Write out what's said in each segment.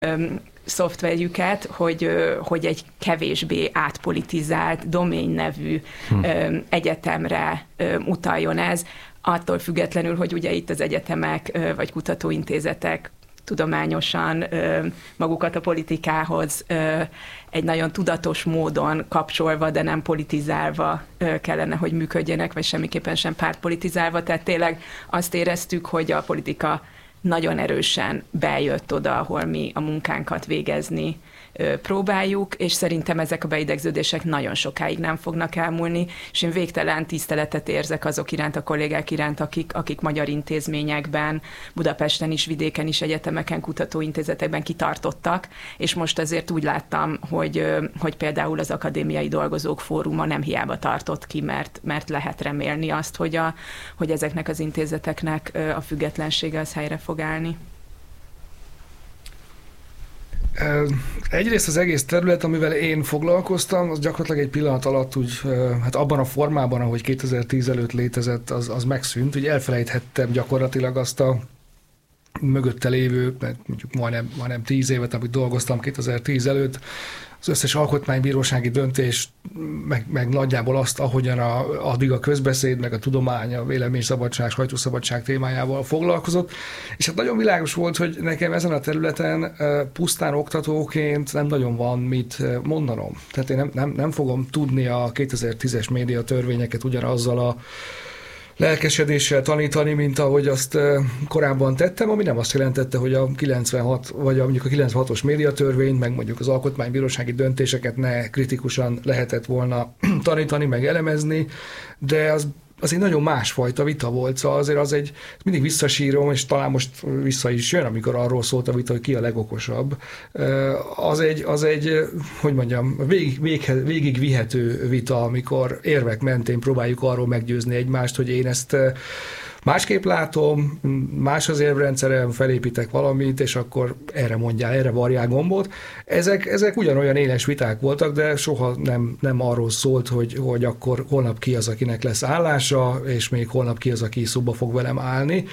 szoftverjüket, hogy egy kevésbé átpolitizált, domain nevű egyetemre utaljon ez, attól függetlenül, hogy ugye itt az egyetemek vagy kutatóintézetek tudományosan magukat a politikához egy nagyon tudatos módon kapcsolva, de nem politizálva kellene, hogy működjenek, vagy semmiképpen sem pártpolitizálva. Tehát tényleg azt éreztük, hogy a politika nagyon erősen bejött oda, ahol mi a munkánkat végezni próbáljuk, és szerintem ezek a beidegződések nagyon sokáig nem fognak elmúlni, és én végtelen tiszteletet érzek azok iránt, a kollégák iránt, akik magyar intézményekben, Budapesten is, vidéken is, egyetemeken, kutatóintézetekben kitartottak, és most azért úgy láttam, hogy például az Akadémiai Dolgozók Fóruma nem hiába tartott ki, mert lehet remélni azt, hogy ezeknek az intézeteknek a függetlensége az helyre fog állni. Egyrészt az egész terület, amivel én foglalkoztam, az gyakorlatilag egy pillanat alatt úgy, hát abban a formában, ahogy 2010 előtt létezett, az megszűnt. Úgy elfelejthettem gyakorlatilag azt a mögötte lévő, mert mondjuk majdnem 10 évet, amit dolgoztam 2010 előtt, az összes alkotmánybírósági döntés, meg nagyjából azt, ahogyan addig a közbeszéd, meg a tudomány, a véleményszabadság, sajtószabadság témájával foglalkozott, és hát nagyon világos volt, hogy nekem ezen a területen pusztán oktatóként nem nagyon van mit mondanom. Tehát én nem fogom tudni a 2010-es médiatörvényeket ugyanazzal a lelkesedéssel tanítani, mint ahogy azt korábban tettem, ami nem azt jelentette, hogy a 96, vagy mondjuk a 96-os médiatörvény, meg mondjuk az alkotmánybírósági döntéseket ne kritikusan lehetett volna tanítani, meg elemezni, de az egy nagyon másfajta vita volt, szóval azért mindig visszasírom, és talán most vissza is jön, amikor arról szólt a vita, hogy ki a legokosabb. Az egy hogy mondjam, végig vihető vita, amikor érvek mentén próbáljuk arról meggyőzni egymást, hogy én ezt másképp látom, más az érvrendszerem, felépítek valamit, és akkor erre varjál gombot. Ezek ugyanolyan éles viták voltak, de soha nem arról szólt, hogy akkor holnap ki az, akinek lesz állása, és még holnap ki az, aki szóba fog velem állni.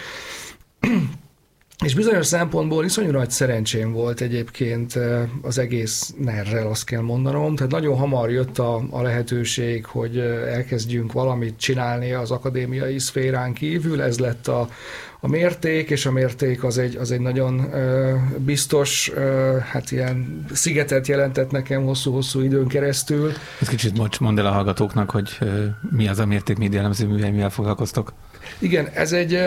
És bizonyos szempontból iszonyú nagy szerencsém volt egyébként az egész NER-rel, azt kell mondanom. Tehát nagyon hamar jött a lehetőség, hogy elkezdjünk valamit csinálni az akadémiai szférán kívül. Ez lett a mérték, és a mérték az egy nagyon biztos, hát ilyen szigetet jelentett nekem hosszú-hosszú időn keresztül. Ez kicsit mondd el a hallgatóknak, hogy mi az a Mérték média elemző műhely, mivel foglalkoztok? Igen, ez egy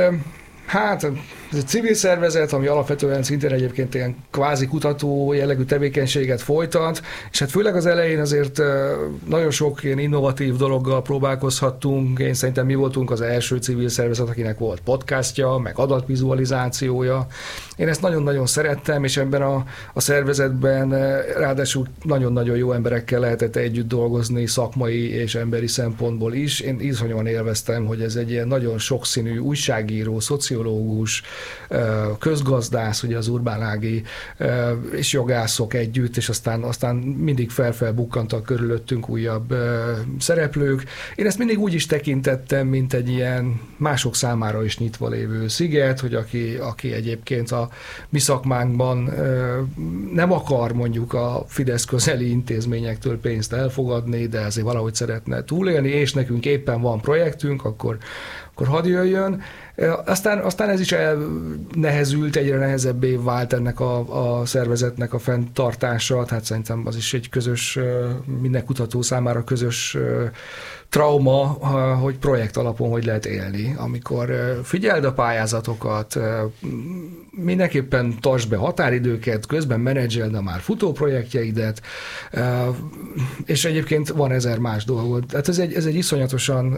civil szervezet, ami alapvetően szintén egyébként ilyen kvázi kutató jellegű tevékenységet folytat, és hát főleg az elején azért nagyon sok ilyen innovatív dologgal próbálkozhattunk. Én szerintem mi voltunk az első civil szervezet, akinek volt podcastja, meg adatvizualizációja. Én ezt nagyon-nagyon szerettem, és ebben a szervezetben ráadásul nagyon-nagyon jó emberekkel lehetett együtt dolgozni szakmai és emberi szempontból is. Én iszonyúan élveztem, hogy ez egy ilyen nagyon sokszínű újságíró, szociológus, közgazdász, ugye az Urbán Ági és jogászok együtt, és aztán mindig felbukkantak körülöttünk újabb szereplők. Én ezt mindig úgy is tekintettem, mint egy ilyen mások számára is nyitva lévő sziget, hogy aki egyébként a mi szakmánkban nem akar mondjuk a Fidesz közeli intézményektől pénzt elfogadni, de azért valahogy szeretne túlélni, és nekünk éppen van projektünk, akkor hadd jöjjön. Aztán ez is elnehezült, egyre nehezebbé vált ennek a szervezetnek a fenntartása, tehát szerintem az is egy közös, minden kutató számára közös trauma, hogy projekt alapon hogy lehet élni. Amikor figyeld a pályázatokat, mindenképpen tartsd be határidőket, közben menedzseld a már futó projektjeidet, és egyébként van 1000 más dolgot. Tehát ez egy iszonyatosan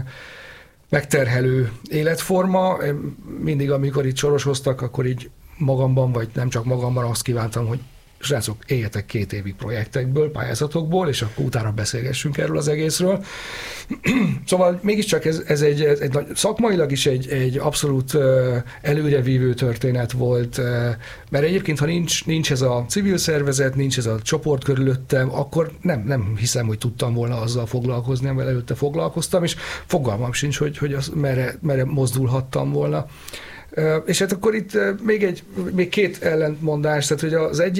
megterhelő életforma. Mindig, amikor itt soroshoztak, akkor így magamban, vagy nem csak magamban azt kívántam, hogy srácok, éljetek 2 évig projektekből, pályázatokból, és akkor utána beszélgessünk erről az egészről. Szóval mégiscsak ez egy szakmailag is egy abszolút előrevívő történet volt, mert egyébként, ha nincs ez a civil szervezet, nincs ez a csoport körülöttem, akkor nem hiszem, hogy tudtam volna azzal foglalkozni, amivel előtte foglalkoztam, és fogalmam sincs, hogy merre mozdulhattam volna. És hát akkor itt még két ellentmondás, tehát hogy az egyik